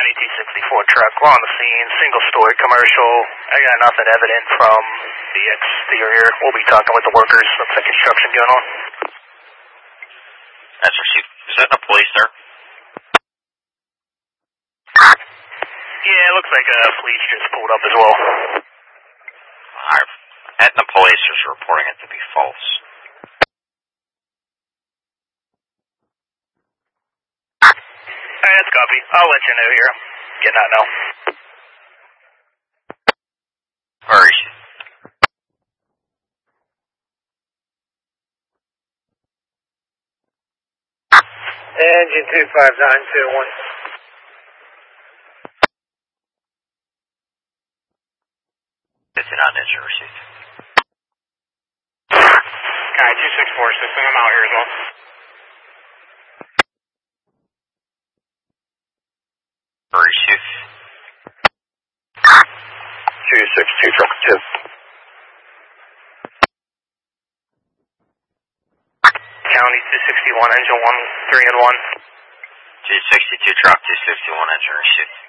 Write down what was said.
County 264 truck. We're on the scene, single-story commercial. I got nothing evident from the exterior. We'll be talking with the workers. Looks like construction going on. That's received. Is that the police there? Yeah, it looks like police just pulled up as well. Alright. And the police is reporting it to be false. Alright, that's copy. I'll let you know here. Getting out now. Where is she? Engine 25921. It's not injury received. Alright, 264 system. I'm out here as well. Where is she? 262 truck 2. County 261, engine 1, 3 and 1. 262 truck, 261 engine received.